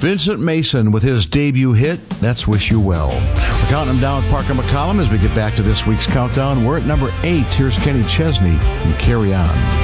Vincent Mason with his debut hit, that's Wish You Well. We're counting them down with Parker McCollum as we get back to this week's countdown. We're at number 8. Here's Kenny Chesney and Carry On.